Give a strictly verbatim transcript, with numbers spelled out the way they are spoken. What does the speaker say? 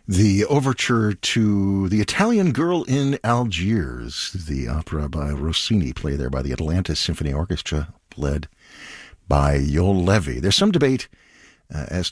The overture to The Italian Girl in Algiers, the opera by Rossini, played there by the Atlanta Symphony Orchestra, led by Yoel Levy. There's some debate uh, as